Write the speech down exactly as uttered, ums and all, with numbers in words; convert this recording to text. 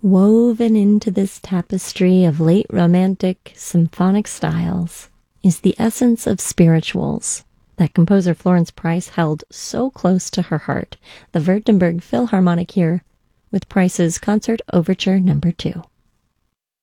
Woven into this tapestry of late Romantic symphonic styles is the essence of spirituals that composer Florence Price held so close to her heart. The Württemberg Philharmonic here with Price's Concert Overture Number two.